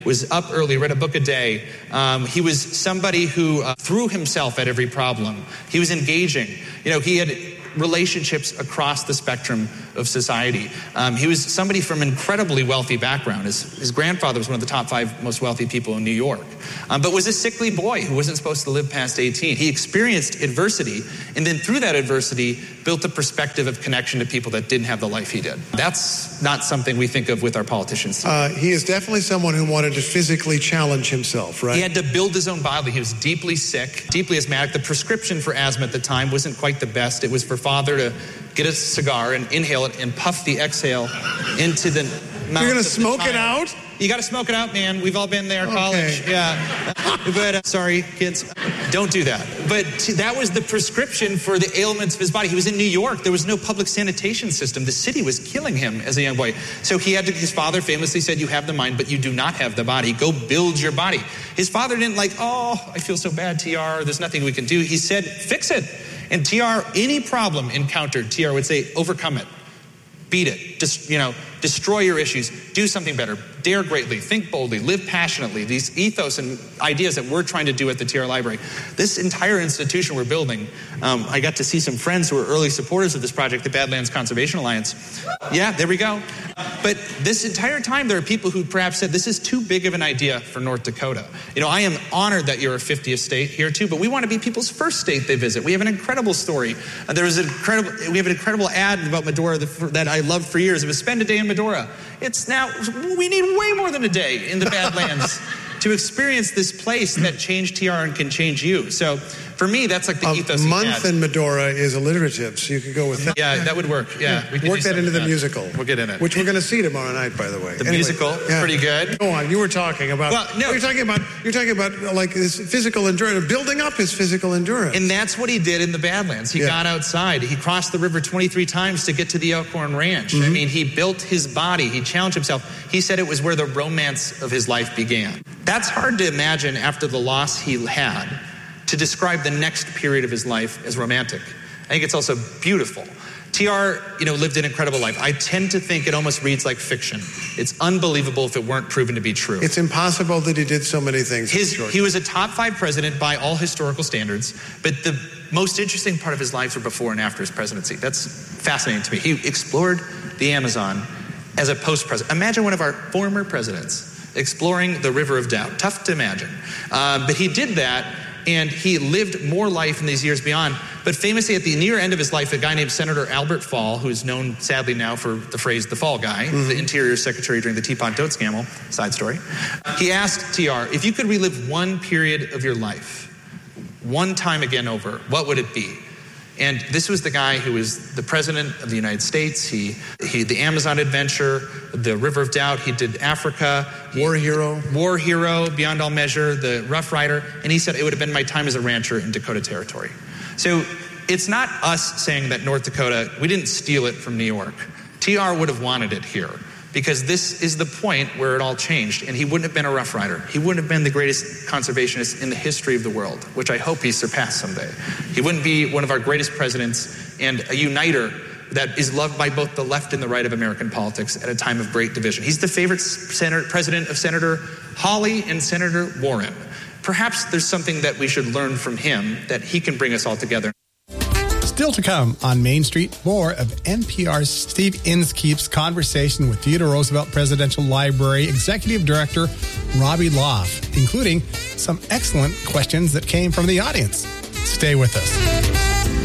Was up early, read a book a day. He was somebody who threw himself at every problem. He was engaging. He had relationships across the spectrum of society. He was somebody from an incredibly wealthy background. His grandfather was one of the top 5 most wealthy people in New York, but was a sickly boy who wasn't supposed to live past 18. He experienced adversity, and then through that adversity, built a perspective of connection to people that didn't have the life he did. That's not something we think of with our politicians. He is definitely someone who wanted to physically challenge himself, right? He had to build his own body. He was deeply sick, deeply asthmatic. The prescription for asthma at the time wasn't quite the best. It was for father to get a cigar and inhale it and puff the exhale into the mouth. You're going to smoke it out? You got to smoke it out, man. We've all been there, okay. College. Yeah. But sorry, kids, don't do that. But that was the prescription for the ailments of his body. He was in New York. There was no public sanitation system. The city was killing him as a young boy. So his father famously said, you have the mind, but you do not have the body. Go build your body. His father didn't I feel so bad, TR. There's nothing we can do. He said, fix it. And TR, any problem encountered, TR would say, overcome it. Beat it. Destroy your issues. Do something better. Dare greatly. Think boldly. Live passionately. These ethos and ideas that we're trying to do at the TR Library. This entire institution we're building, I got to see some friends who were early supporters of this project, the Badlands Conservation Alliance. Yeah, there we go. But this entire time, there are people who perhaps said, this is too big of an idea for North Dakota. I am honored that you're a 50th state here too, but we want to be people's first state they visit. We have an incredible story. We have an incredible ad about Medora that I loved for years. It was spend a day in Medora. We need way more than a day in the Badlands to experience this place that changed TR and can change you. So for me, that's like the ethos. A month in Medora is alliterative, so you could go with that. Yeah, that would work. Yeah. We could work that into the musical. We'll get in it. Which we're going to see tomorrow night, by the way. The musical, pretty good. Go on, you were talking about... Well, no. You're talking about like his physical endurance, building up his physical endurance. And that's what he did in the Badlands. He got outside. He crossed the river 23 times to get to the Elkhorn Ranch. Mm-hmm. I mean, he built his body. He challenged himself. He said it was where the romance of his life began. That's hard to imagine after the loss he had, to describe the next period of his life as romantic. I think it's also beautiful. TR, lived an incredible life. I tend to think it almost reads like fiction. It's unbelievable if it weren't proven to be true. It's impossible that he did so many things. He was a top 5 president by all historical standards, but the most interesting part of his life were before and after his presidency. That's fascinating to me. He explored the Amazon as a post-president. Imagine one of our former presidents exploring the River of Doubt. Tough to imagine. But he did that, and he lived more life in these years beyond. But famously, at the near end of his life, a guy named Senator Albert Fall, who's known sadly now for the phrase the Fall Guy, the Interior Secretary during the Teapot Dote scandal, side story, he asked TR, if you could relive one period of your life, one time again over, what would it be? And this was the guy who was the president of the United States. He the Amazon adventure, the River of Doubt. He did Africa. War hero, beyond all measure, the Rough Rider. And he said it would have been my time as a rancher in Dakota Territory. So it's not us saying that North Dakota, we didn't steal it from New York. TR would have wanted it here, because this is the point where it all changed, and he wouldn't have been a Rough Rider. He wouldn't have been the greatest conservationist in the history of the world, which I hope he surpassed someday. He wouldn't be one of our greatest presidents and a uniter that is loved by both the left and the right of American politics at a time of great division. He's the favorite president of Senator Hawley and Senator Warren. Perhaps there's something that we should learn from him, that he can bring us all together. Still to come on Main Street, more of NPR's Steve Inskeep's conversation with Theodore Roosevelt Presidential Library Executive Director Robbie Loff, including some excellent questions that came from the audience. Stay with us.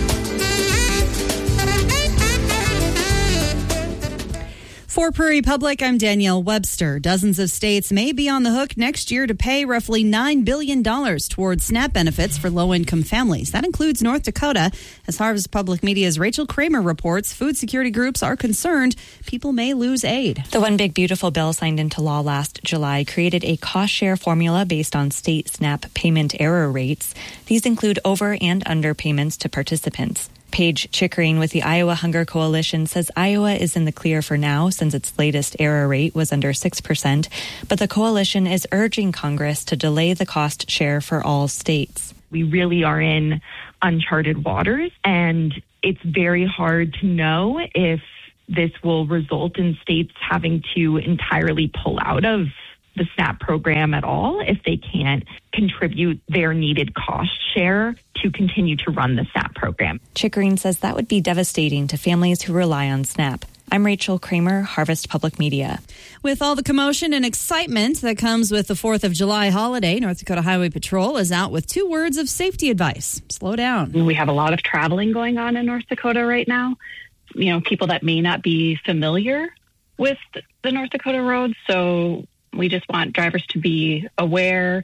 For Prairie Public, I'm Danielle Webster. Dozens of states may be on the hook next year to pay roughly $9 billion towards SNAP benefits for low-income families. That includes North Dakota. As Harvest Public Media's Rachel Kramer reports, food security groups are concerned people may lose aid. The One Big Beautiful bill signed into law last July created a cost-share formula based on state SNAP payment error rates. These include over- and underpayments to participants. Paige Chickering with the Iowa Hunger Coalition says Iowa is in the clear for now since its latest error rate was under 6%, but the coalition is urging Congress to delay the cost share for all states. We really are in uncharted waters, and it's very hard to know if this will result in states having to entirely pull out of the SNAP program at all if they can't contribute their needed cost share to continue to run the SNAP program. Chickering says that would be devastating to families who rely on SNAP. I'm Rachel Kramer, Harvest Public Media. With all the commotion and excitement that comes with the 4th of July holiday, North Dakota Highway Patrol is out with 2 words of safety advice. Slow down. We have a lot of traveling going on in North Dakota right now. You know, people that may not be familiar with the North Dakota roads. So we just want drivers to be aware,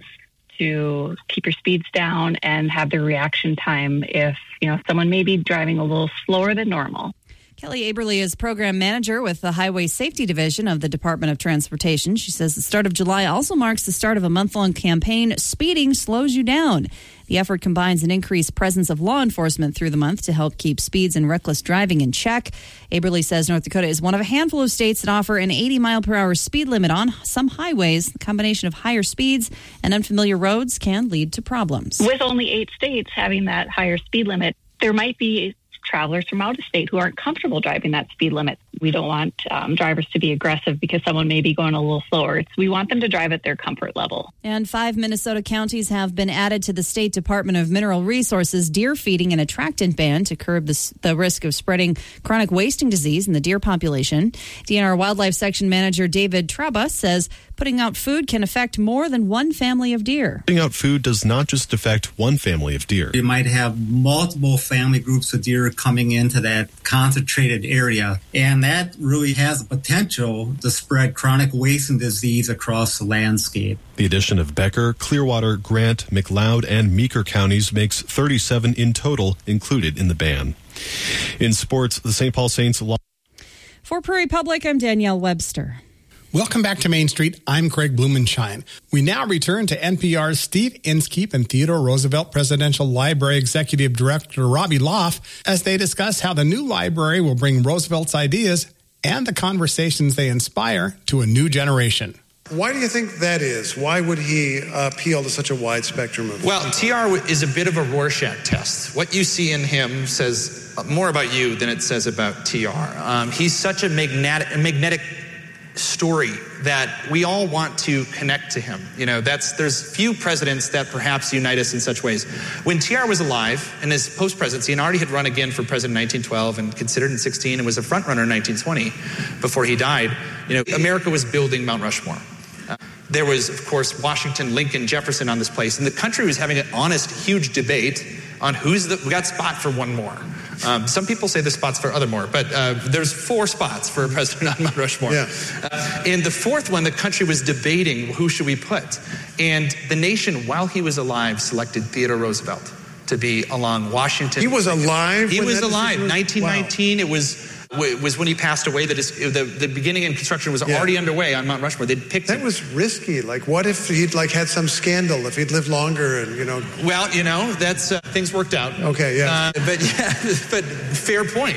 to keep your speeds down and have their reaction time if, someone may be driving a little slower than normal. Kelly Aberle is program manager with the Highway Safety Division of the Department of Transportation. She says the start of July also marks the start of a month-long campaign, Speeding Slows You Down. The effort combines an increased presence of law enforcement through the month to help keep speeds and reckless driving in check. Aberle says North Dakota is one of a handful of states that offer an 80-mile-per-hour speed limit on some highways. The combination of higher speeds and unfamiliar roads can lead to problems. With only 8 states having that higher speed limit, there might be travelers from out of state who aren't comfortable driving that speed limit. We don't want drivers to be aggressive because someone may be going a little slower. We want them to drive at their comfort level. And 5 Minnesota counties have been added to the State Department of Mineral Resources deer feeding and attractant ban to curb the risk of spreading chronic wasting disease in the deer population. DNR Wildlife Section Manager David Traba says putting out food can affect more than one family of deer. Putting out food does not just affect one family of deer. You might have multiple family groups of deer coming into that concentrated area, and that really has the potential to spread chronic wasting disease across the landscape. The addition of Becker, Clearwater, Grant, McLeod, and Meeker counties makes 37 in total included in the ban. In sports, the St. Paul Saints lost. For Prairie Public, I'm Danielle Webster. Welcome back to Main Street. I'm Craig Blumenshine. We now return to NPR's Steve Inskeep and Theodore Roosevelt Presidential Library Executive Director Robbie Loff as they discuss how the new library will bring Roosevelt's ideas and the conversations they inspire to a new generation. Why do you think that is? Why would he appeal to such a wide spectrum of... Well, TR is a bit of a Rorschach test. What you see in him says more about you than it says about TR. He's such a magnetic story that we all want to connect to him. There's few presidents that perhaps unite us in such ways. When TR was alive in his post-presidency and already had run again for president in 1912 and considered in 16 and was a front runner in 1920 before he died, America was building Mount Rushmore. There was, of course, Washington, Lincoln, Jefferson on this place, and the country was having an honest, huge debate on we got spot for one more. Some people say the spot's for other more, but there's 4 spots for a president on Mount Rushmore. Yeah. And the 4th one, the country was debating who should we put. And the nation, while he was alive, selected Theodore Roosevelt to be along Washington. He was alive? He was alive. 1919, wow. It was when he passed away that the beginning and construction was already underway on Mount Rushmore. They'd picked him. That was risky. Like, what if he'd had some scandal, if he'd lived longer and, Well, that's, things worked out. Okay, yeah. But fair point.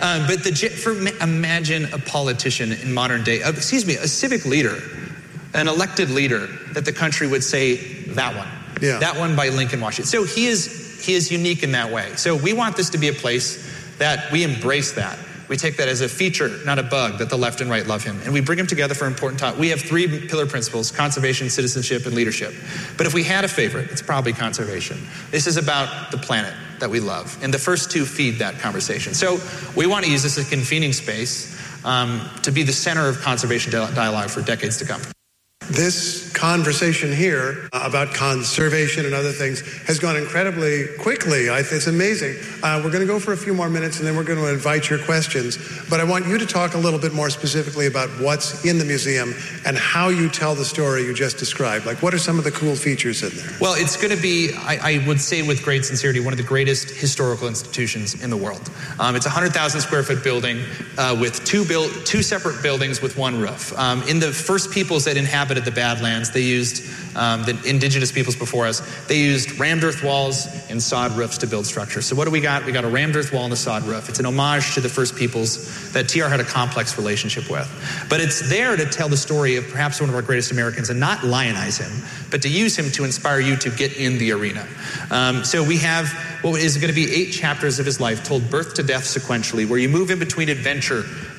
Yeah. Imagine a politician in modern day, a civic leader, an elected leader that the country would say, that one. Yeah. That one by Lincoln, Washington. So he is unique in that way. So we want this to be a place that we embrace that. We take that as a feature, not a bug, that the left and right love him. And we bring him together for important talk. We have 3 pillar principles: conservation, citizenship, and leadership. But if we had a favorite, it's probably conservation. This is about the planet that we love. And the first 2 feed that conversation. So we want to use this as a convening space to be the center of conservation dialogue for decades to come. This conversation here about conservation and other things has gone incredibly quickly. It's amazing. We're going to go for a few more minutes and then we're going to invite your questions. But I want you to talk a little bit more specifically about what's in the museum and how you tell the story you just described. Like, what are some of the cool features in there? Well, it's going to be, I would say with great sincerity, one of the greatest historical institutions in the world. It's a 100,000 square foot building with 2 separate buildings with 1 roof. In the first peoples that inhabited the Badlands, they used, the indigenous peoples before us, they used rammed earth walls and sod roofs to build structures. So what do we got? We got a rammed earth wall and a sod roof. It's an homage to the first peoples that TR had a complex relationship with. But it's there to tell the story of perhaps one of our greatest Americans and not lionize him, but to use him to inspire you to get in the arena. So we have what is going to be 8 chapters of his life told birth to death sequentially, where you move in between adventure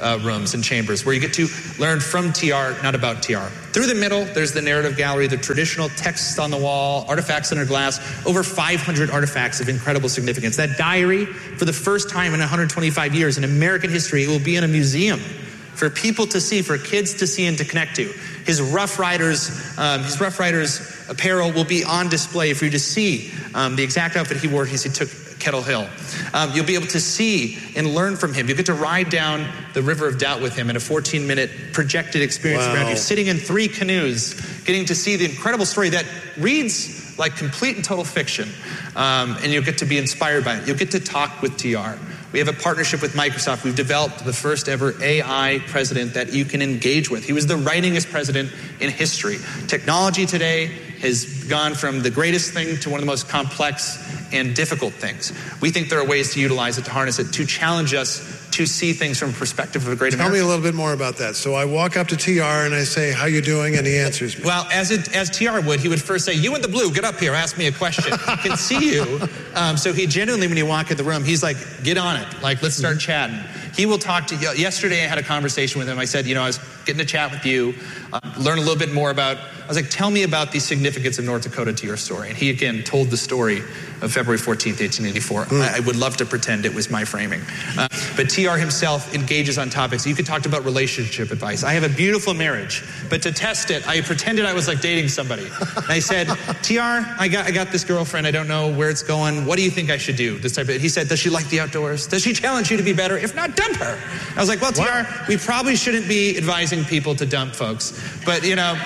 rooms and chambers where you get to learn from TR, not about TR. Through the middle, there's the narrative gallery, the traditional texts on the wall, artifacts under glass, over 500 artifacts of incredible significance. That diary, for the first time in 125 years in American history, will be in a museum for people to see, for kids to see and to connect to. His Rough Riders apparel will be on display for you to see the exact outfit he wore as he took Kettle Hill. You'll be able to see and learn from him. You'll get to ride down the River of Doubt with him in a 14-minute projected experience around you, sitting in 3 canoes, getting to see the incredible story that reads like complete and total fiction. And you'll get to be inspired by it. You'll get to talk with TR. We have a partnership with Microsoft. We've developed the first ever AI president that you can engage with. He was the writingest president in history. Technology today has gone from the greatest thing to one of the most complex and difficult things. We think there are ways to utilize it, to harness it, to challenge us to see things from a perspective of a great America. Tell me a little bit more about that. So I walk up to TR and I say, how you doing? And he answers me. Well, as TR would, he would first say, you in the blue, get up here, ask me a question. I can see you. So he genuinely, when you walk in the room, he's like, get on it. Like, let's start chatting. He will talk to you. Yesterday I had a conversation with him. I said, I was getting to chat with you, learn a little bit more about, I was like, tell me about the significance of North Dakota to your story. And he again told the story of February 14th, 1884. I would love to pretend it was my framing. But TR himself engages on topics. You could talk about relationship advice. I have a beautiful marriage, but to test it, I pretended I was like dating somebody. And I said, TR, I got this girlfriend. I don't know where it's going. What do you think I should do? This type of. He said, does she like the outdoors? Does she challenge you to be better? If not, dump her. I was like, well, TR, we probably shouldn't be advising people to dump folks. But,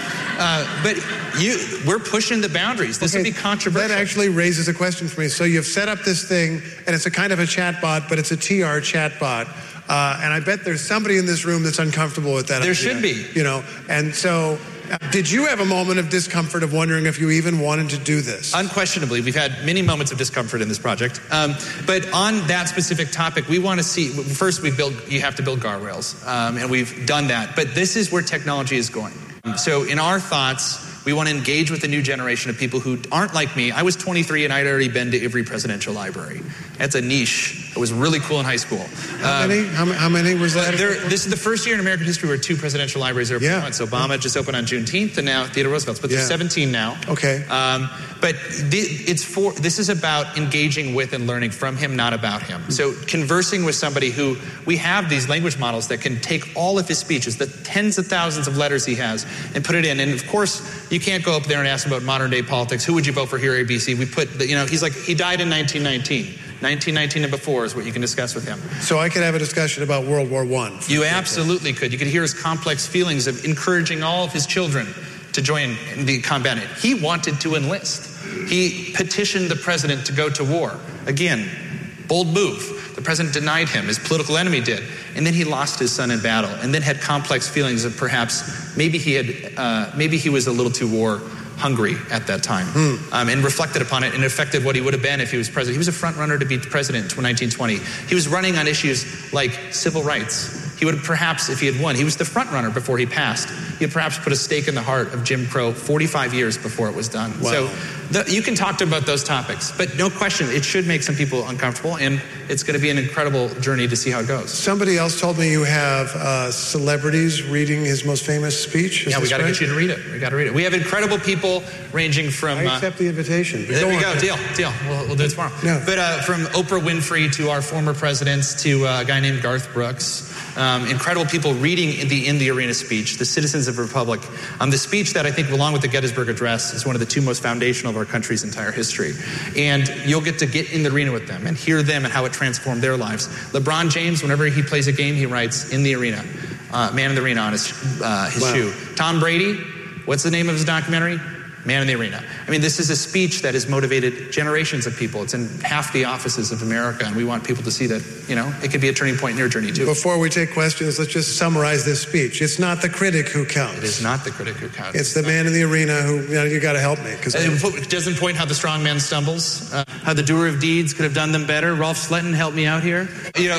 we're pushing the boundaries. This will be controversial. That actually raises a question for me. So you've set up this thing, and it's a kind of a chat bot, but it's a TR chat bot. And I bet there's somebody in this room that's uncomfortable with that. There should be. And so did you have a moment of discomfort of wondering if you even wanted to do this? Unquestionably. We've had many moments of discomfort in this project. But on that specific topic, we want to see, first you have to build guardrails. And we've done that. But this is where technology is going. So in our thoughts, we want to engage with a new generation of people who aren't like me. I was 23 and I'd already been to every presidential library. That's a niche. It was really cool in high school. How many was that? This is the first year in American history where 2 presidential libraries are open at once. Obama just opened on Juneteenth, and now Theodore Roosevelt's. But there's 17 now. Okay. But this is about engaging with and learning from him, not about him. So conversing with somebody who, we have these language models that can take all of his speeches, the tens of thousands of letters he has, and put it in. And of course, you can't go up there and ask about modern day politics. Who would you vote for here, ABC? We put, he's like, he died in 1919. 1919 and before is what you can discuss with him. So I could have a discussion about World War I. You absolutely could. You could hear his complex feelings of encouraging all of his children to join the combat. He wanted to enlist. He petitioned the president to go to war. Again, bold move. The president denied him. His political enemy did. And then he lost his son in battle, and then had complex feelings of perhaps maybe he was a little too war hungry at that time, and reflected upon it, and it affected what he would have been if he was president. He was a front runner to be president in 1920. He was running on issues like civil rights. He would have perhaps, if he had won, he was the front runner before he passed. He had perhaps put a stake in the heart of Jim Crow 45 years before it was done. Wow. So you can talk to him about those topics, but no question, it should make some people uncomfortable, and it's going to be an incredible journey to see how it goes. Somebody else told me you have celebrities reading his most famous speech. We got to get you to read it. We got to read it. We have incredible people ranging from... I accept the invitation. There we go. Deal. We'll do it tomorrow. No. But from Oprah Winfrey to our former presidents to a guy named Garth Brooks. Incredible people reading in the arena speech, the citizens of the Republic. The speech that I think, along with the Gettysburg Address, is one of the 2 most foundational of our country's entire history. And you'll get to get in the arena with them and hear them and how it transformed their lives. LeBron James, whenever he plays a game, he writes "in the arena," "man in the arena" on his shoe. Tom Brady, what's the name of his documentary? Man in the Arena. I mean, this is a speech that has motivated generations of people. It's in half the offices of America, and we want people to see that, it could be a turning point in your journey, too. Before we take questions, let's just summarize this speech. It's not the critic who counts. It is not the critic who counts. It's the man in the arena who, you got to help me. It doesn't point how the strong man stumbles, how the doer of deeds could have done them better. Ralph Sletton, help me out here.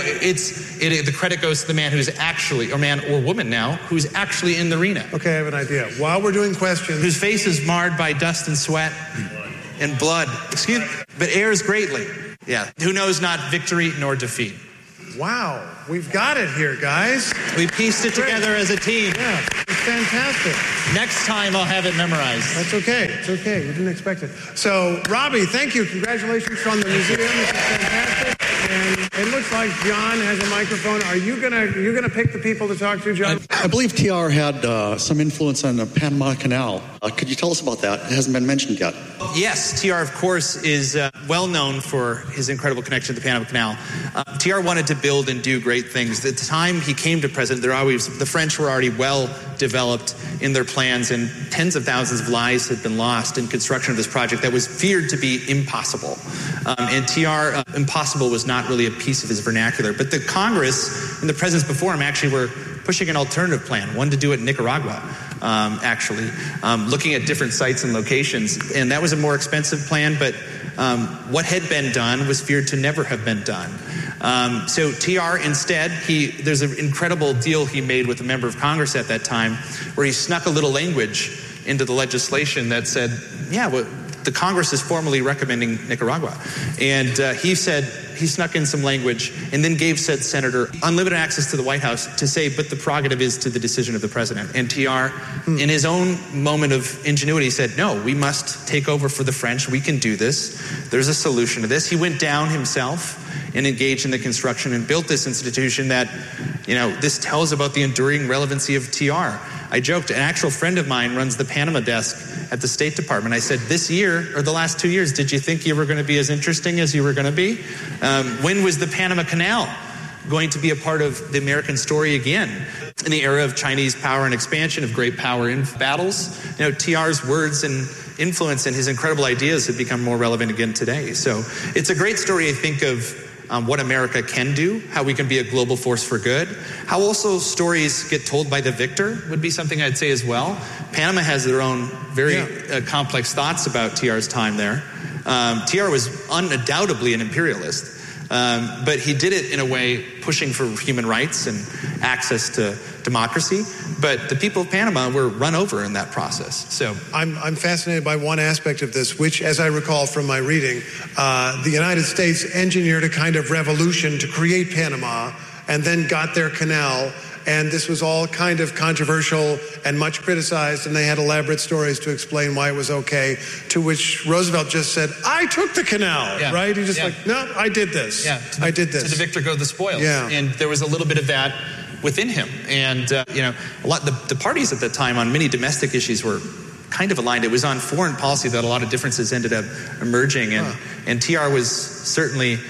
The credit goes to the man who's actually, or man or woman now, who's actually in the arena. Okay, I have an idea. While we're doing questions... Whose face is marred by dust and sweat and blood. But errs greatly. Yeah. Who knows not victory nor defeat. Wow, we've got it here, guys. We pieced it together as a team. Yeah, it's fantastic. Next time I'll have it memorized. That's okay. It's okay. You didn't expect it. So, Robbie, thank you. Congratulations from the museum. This is fantastic. And it looks like John has a microphone. Are you gonna pick the people to talk to, John? I believe TR had some influence on the Panama Canal. Could you tell us about that? It hasn't been mentioned yet. Yes, TR, of course, is well known for his incredible connection to the Panama Canal. TR wanted to build and do great things. At the time he came to president, the French were already well developed in their plans, and tens of thousands of lives had been lost in construction of this project that was feared to be impossible. And TR, impossible was not really a piece of his vernacular. But the Congress and the presidents before him actually were pushing an alternative plan, one to do it in Nicaragua, looking at different sites and locations. And that was a more expensive plan, but what had been done was feared to never have been done. So TR instead, there's an incredible deal he made with a member of Congress at that time where he snuck a little language into the legislation that said, the Congress is formally recommending Nicaragua. And he snuck in some language and then gave said senator unlimited access to the White House to say, but the prerogative is to the decision of the president. And TR, in his own moment of ingenuity, said, no, we must take over for the French. We can do this. There's a solution to this. He went down himself and engaged in the construction and built this institution that, this tells about the enduring relevancy of TR. I joked, an actual friend of mine runs the Panama desk at the State Department. I said, this year, or the last 2 years, did you think you were going to be as interesting as you were going to be? When was the Panama Canal going to be a part of the American story again? In the era of Chinese power and expansion, of great power in battles, TR's words and influence and his incredible ideas have become more relevant again today. So it's a great story, I think, of what America can do, how we can be a global force for good, how also stories get told by the victor would be something I'd say as well. Panama has their own very complex thoughts about TR's time there. TR was undoubtedly an imperialist, but he did it in a way pushing for human rights and access to democracy. But the people of Panama were run over in that process. So I'm fascinated by one aspect of this, which, as I recall from my reading, the United States engineered a kind of revolution to create Panama and then got their canal. And this was all kind of controversial and much criticized, and they had elaborate stories to explain why it was okay, to which Roosevelt just said, I took the canal, right? He just no, I did this. I did this. To the victor go the spoils. Yeah. And there was a little bit of that within him. And, the parties at the time on many domestic issues were kind of aligned. It was on foreign policy that a lot of differences ended up emerging. And TR was certainly,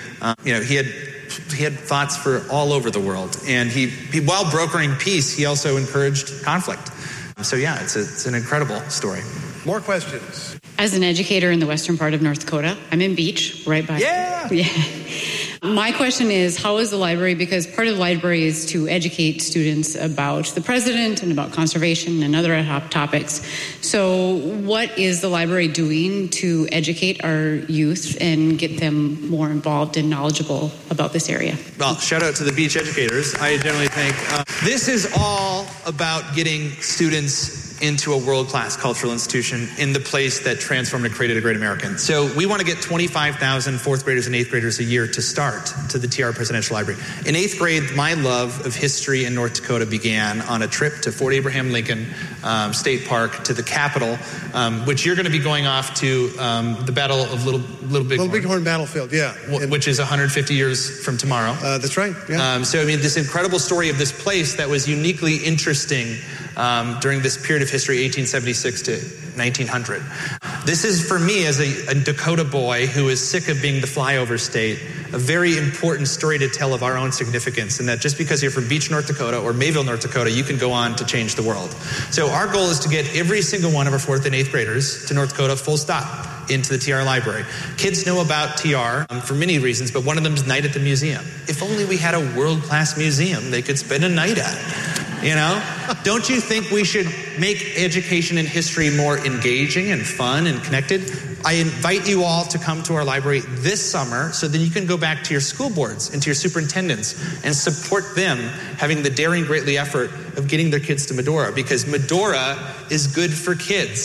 he had thoughts for all over the world. And he while brokering peace, he also encouraged conflict. So it's an incredible story. More questions? As an educator in the western part of North Dakota, I'm in Beach, right by. Yeah. My question is, how is the library, because part of the library is to educate students about the president and about conservation and other hot topics. So what is the library doing to educate our youth and get them more involved and knowledgeable about this area? Well, shout out to the Beach educators. I generally think this is all about getting students into a world-class cultural institution in the place that transformed and created a great American. So we want to get 25,000 fourth graders and eighth graders a year to start to the TR Presidential Library. In eighth grade, my love of history in North Dakota began on a trip to Fort Abraham Lincoln State Park, to the Capitol, which you're going to be going off to the Battle of Little Bighorn Battlefield, which is 150 years from tomorrow. That's right, yeah. This incredible story of this place that was uniquely interesting during this period of history, 1876 to 1900. This is, for me, as a Dakota boy who is sick of being the flyover state, a very important story to tell of our own significance, and that just because you're from Beach, North Dakota, or Mayville, North Dakota, you can go on to change the world. So our goal is to get every single one of our fourth and eighth graders to North Dakota, full stop, into the TR Library. Kids know about TR for many reasons, but one of them is Night at the Museum. If only we had a world-class museum they could spend a night at. Don't you think we should make education and history more engaging and fun and connected? I invite you all to come to our library this summer so that you can go back to your school boards and to your superintendents and support them having the daring, greatly effort of getting their kids to Medora, because Medora is good for kids.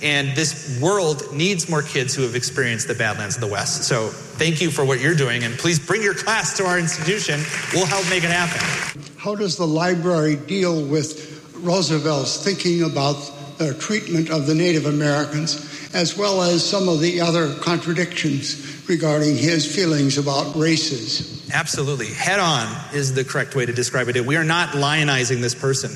And this world needs more kids who have experienced the Badlands of the West. So thank you for what you're doing, and please bring your class to our institution. We'll help make it happen. How does the library deal with Roosevelt's thinking about the treatment of the Native Americans, as well as some of the other contradictions regarding his feelings about races? Absolutely. Head on is the correct way to describe it. We are not lionizing this person.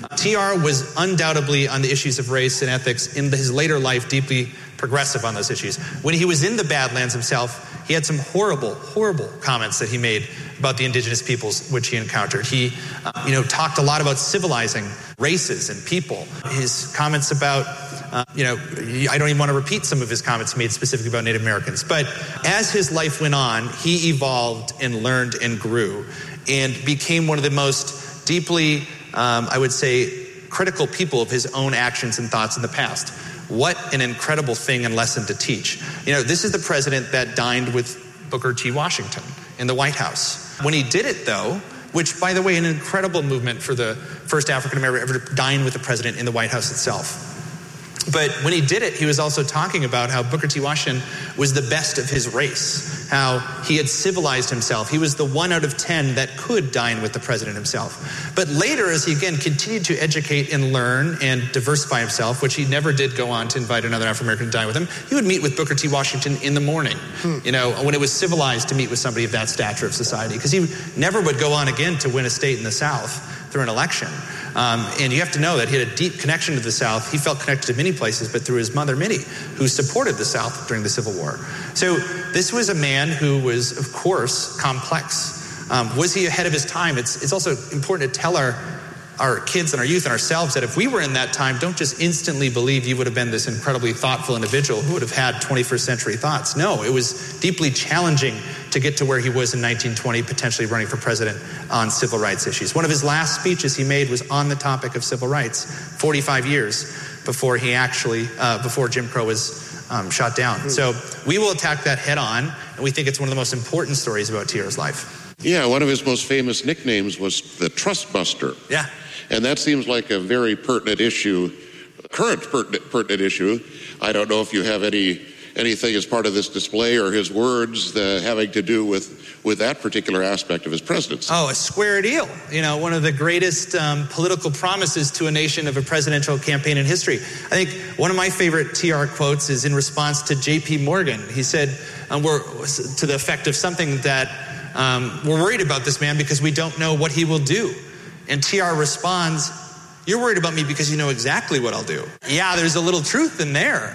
TR was undoubtedly on the issues of race and ethics in his later life deeply progressive on those issues. When he was in the Badlands himself, he had some horrible, horrible comments that he made about the indigenous peoples which he encountered. He, talked a lot about civilizing races and people. His comments about, I don't even want to repeat some of his comments he made specifically about Native Americans. But as his life went on, he evolved and learned and grew and became one of the most deeply, I would say, critical people of his own actions and thoughts in the past. What an incredible thing and lesson to teach. This is the president that dined with Booker T. Washington in the White House. When he did it, though, which, by the way, an incredible movement for the first African-American ever to dine with the president in the White House itself. But when he did it, he was also talking about how Booker T. Washington was the best of his race, how he had civilized himself. He was the 1 out of 10 that could dine with the president himself. But later, as he again continued to educate and learn and diversify himself, which he never did go on to invite another African-American to dine with him, he would meet with Booker T. Washington in the morning, when it was civilized to meet with somebody of that stature of society, because he never would go on again to win a state in the South through an election. And you have to know that he had a deep connection to the South. He felt connected to many places, but through his mother, Minnie, who supported the South during the Civil War. So this was a man who was, of course, complex. Was he ahead of his time? It's also important to tell our kids and our youth and ourselves that if we were in that time, don't just instantly believe you would have been this incredibly thoughtful individual who would have had 21st century thoughts. No, it was deeply challenging to get to where he was in 1920, potentially running for president on civil rights issues. One of his last speeches he made was on the topic of civil rights, 45 years before before Jim Crow was shot down. So we will attack that head on, and we think it's one of the most important stories about TR's life. Yeah, one of his most famous nicknames was the Trust Buster. Yeah. And that seems like a very pertinent issue, current pertinent issue. I don't know if you have anything as part of this display or his words having to do with that particular aspect of his presidency. Oh, a square deal. One of the greatest political promises to a nation of a presidential campaign in history. I think one of my favorite TR quotes is in response to J.P. Morgan. He said, we're to the effect of something that we're worried about this man because we don't know what he will do. And TR responds, you're worried about me because you know exactly what I'll do. Yeah, there's a little truth in there.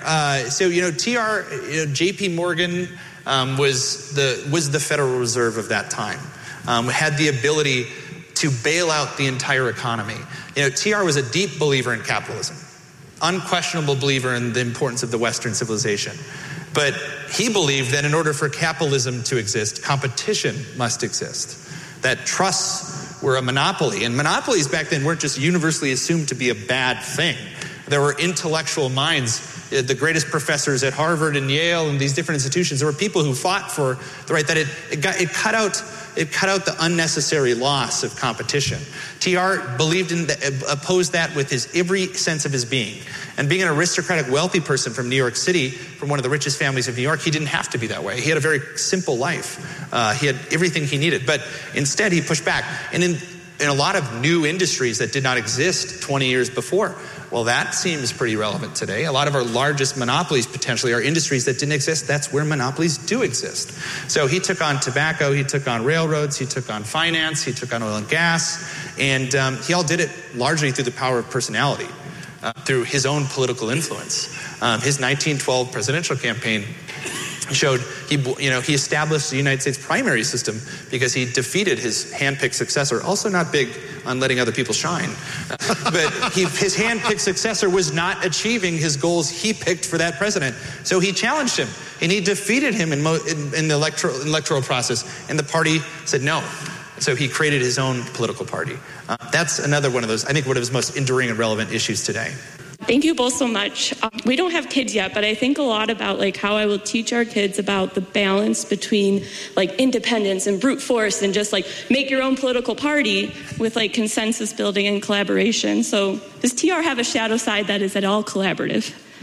J.P. Morgan was the Federal Reserve of that time, had the ability to bail out the entire economy. TR was a deep believer in capitalism, unquestionable believer in the importance of the Western civilization. But he believed that in order for capitalism to exist, competition must exist, that trusts were a monopoly. And monopolies back then weren't just universally assumed to be a bad thing. There were intellectual minds, the greatest professors at Harvard and Yale and these different institutions. There were people who fought for the right, that it cut out the unnecessary loss of competition. TR believed in opposed that with every sense of his being. And being an aristocratic, wealthy person from New York City, from one of the richest families of New York, he didn't have to be that way. He had a very simple life. He had everything he needed. But instead, he pushed back. And in a lot of new industries that did not exist 20 years before, well, that seems pretty relevant today. A lot of our largest monopolies potentially are industries that didn't exist. That's where monopolies do exist. So he took on tobacco, he took on railroads, he took on finance, he took on oil and gas, and he all did it largely through the power of personality, through his own political influence. His 1912 presidential campaign showed he established the United States primary system because he defeated his handpicked successor, also not big on letting other people shine. But his handpicked successor was not achieving his goals he picked for that president. So he challenged him, and he defeated him in the electoral process, and the party said no. So he created his own political party. That's another one of those, I think, one of his most enduring and relevant issues today. Thank you both so much. We don't have kids yet, but I think a lot about how I will teach our kids about the balance between independence and brute force and just make your own political party with consensus building and collaboration. So does TR have a shadow side that is at all collaborative?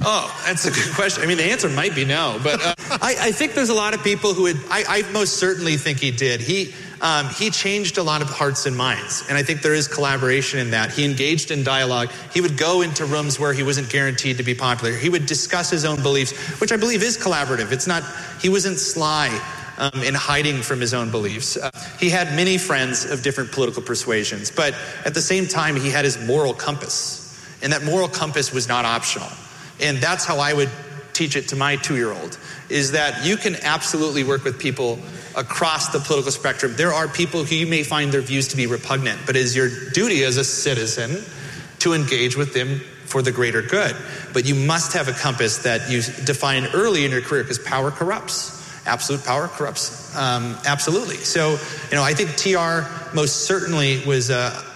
Oh, that's a good question. I mean, the answer might be no, but I think there's a lot of people who would, I most certainly think he did. He changed a lot of hearts and minds, and I think there is collaboration in that. He engaged in dialogue. He would go into rooms where he wasn't guaranteed to be popular. He would discuss his own beliefs, which I believe is collaborative. He wasn't sly in hiding from his own beliefs. He had many friends of different political persuasions, but at the same time, he had his moral compass, and that moral compass was not optional. And that's how I would teach it to my 2-year-old, is that you can absolutely work with people across the political spectrum. There are people who you may find their views to be repugnant, but it is your duty as a citizen to engage with them for the greater good. But you must have a compass that you define early in your career, because power corrupts. Absolute power corrupts. Absolutely. So, I think TR most certainly was,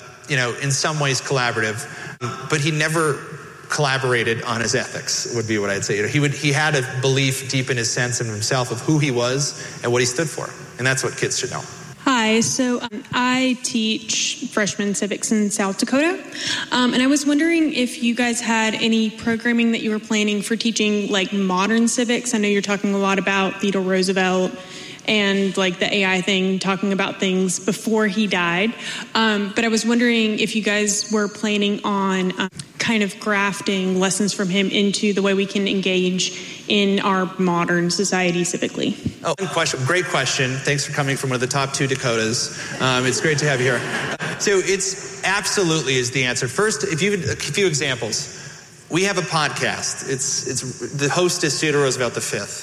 in some ways collaborative, but he never collaborated on his ethics, would be what I'd say. He had a belief deep in his sense of himself of who he was and what he stood for. And that's what kids should know. Hi, so I teach freshman civics in South Dakota, and I was wondering if you guys had any programming that you were planning for teaching like modern civics. I know you're talking a lot about Theodore Roosevelt and like the AI thing, talking about things before he died, but I was wondering if you guys were planning on kind of grafting lessons from him into the way we can engage in our modern society civically. Oh, great question. Thanks for coming from one of the top 2 Dakotas. It's great to have you here. So it's absolutely is the answer. First, a few examples. We have a podcast. It's the host is Theodore Roosevelt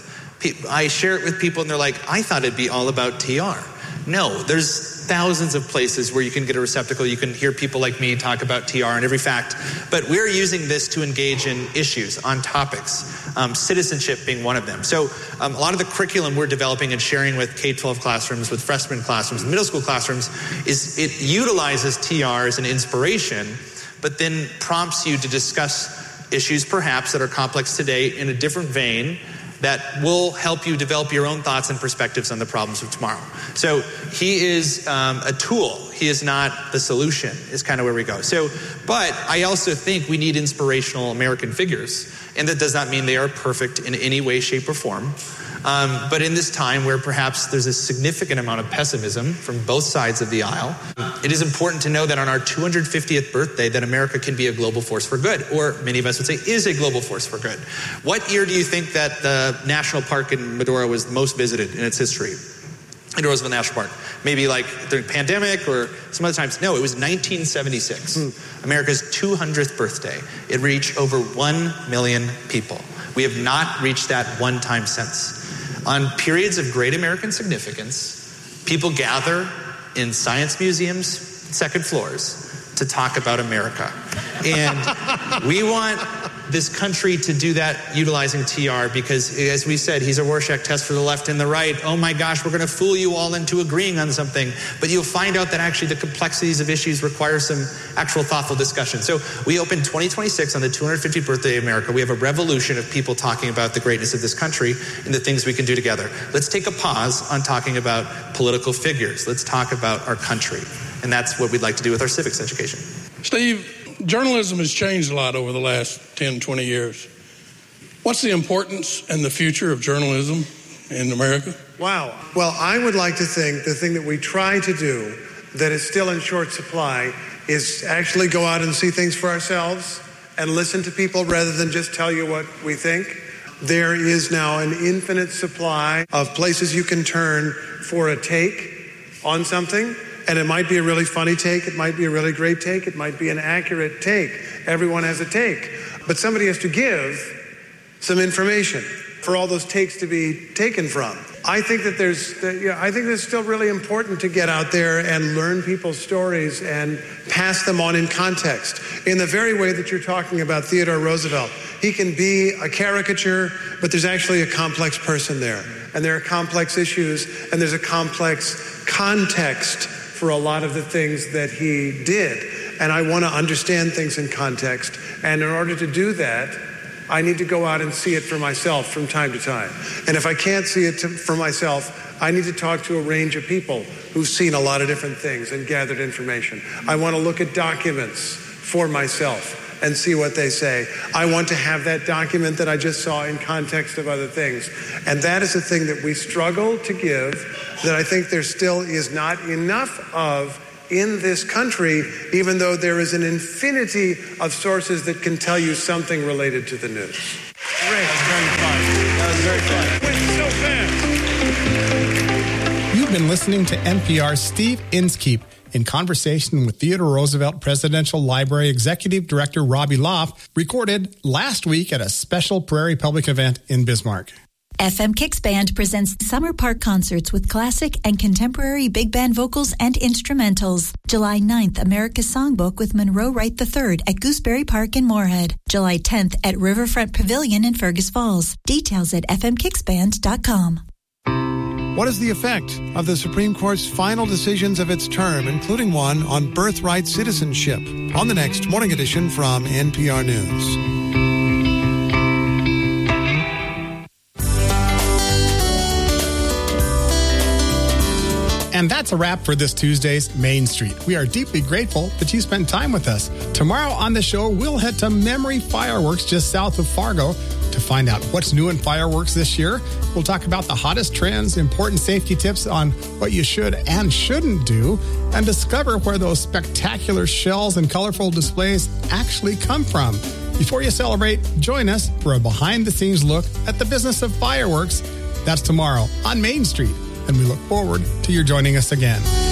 V. I share it with people and they're like, I thought it'd be all about TR. No, there's thousands of places where you can get a receptacle. You can hear people like me talk about TR and every fact. But we're using this to engage in issues, on topics, citizenship being one of them. So a lot of the curriculum we're developing and sharing with K-12 classrooms, with freshman classrooms, middle school classrooms, it utilizes TR as an inspiration, but then prompts you to discuss issues perhaps that are complex today in a different vein that will help you develop your own thoughts and perspectives on the problems of tomorrow. So he is a tool. He is not the solution, is kind of where we go. But I also think we need inspirational American figures. And that does not mean they are perfect in any way, shape, or form. But in this time where perhaps there's a significant amount of pessimism from both sides of the aisle, it is important to know that on our 250th birthday that America can be a global force for good, or many of us would say is a global force for good. What year do you think that the national park in Medora was most visited in its history? In Roosevelt National Park. Maybe like during the pandemic or some other times. No, it was 1976. America's 200th birthday. It reached over 1 million people. We have not reached that one time since. On periods of great American significance, people gather in science museums, second floors, to talk about America. And we want this country to do that utilizing TR because, as we said, he's a Rorschach test for the left and the right. Oh my gosh, we're going to fool you all into agreeing on something. But you'll find out that actually the complexities of issues require some actual thoughtful discussion. So we open 2026 on the 250th birthday of America. We have a revolution of people talking about the greatness of this country and the things we can do together. Let's take a pause on talking about political figures. Let's talk about our country. And that's what we'd like to do with our civics education. Steve, journalism has changed a lot over the last 10, 20 years. What's the importance and the future of journalism in America? Wow. Well, I would like to think the thing that we try to do that is still in short supply is actually go out and see things for ourselves and listen to people rather than just tell you what we think. There is now an infinite supply of places you can turn for a take on something. And it might be a really funny take. It might be a really great take. It might be an accurate take. Everyone has a take. But somebody has to give some information for all those takes to be taken from. I think that it's still really important to get out there and learn people's stories and pass them on in context. In the very way that you're talking about Theodore Roosevelt, he can be a caricature, but there's actually a complex person there. And there are complex issues, and there's a complex context for a lot of the things that he did. And I want to understand things in context. And in order to do that, I need to go out and see it for myself from time to time. And if I can't see it for myself, I need to talk to a range of people who've seen a lot of different things and gathered information. I want to look at documents for myself and see what they say. I want to have that document that I just saw in context of other things. And that is a thing that we struggle to give, that I think there still is not enough of in this country, even though there is an infinity of sources that can tell you something related to the news. Great. That was very fun. Went so fast. You've been listening to NPR's Steve Inskeep in conversation with Theodore Roosevelt Presidential Library Executive Director Robbie Loff, recorded last week at a special Prairie Public event in Bismarck. FM Kicks Band presents Summer Park concerts with classic and contemporary big band vocals and instrumentals. July 9th, America's Songbook with Monroe Wright III at Gooseberry Park in Moorhead. July 10th at Riverfront Pavilion in Fergus Falls. Details at fmkicksband.com. What is the effect of the Supreme Court's final decisions of its term, including one on birthright citizenship? On the next Morning Edition from NPR News. And that's a wrap for this Tuesday's Main Street. We are deeply grateful that you spent time with us. Tomorrow on the show, we'll head to Memory Fireworks just south of Fargo to find out what's new in fireworks this year. We'll talk about the hottest trends, important safety tips on what you should and shouldn't do, and discover where those spectacular shells and colorful displays actually come from. Before you celebrate, join us for a behind-the-scenes look at the business of fireworks. That's tomorrow on Main Street. And we look forward to your joining us again.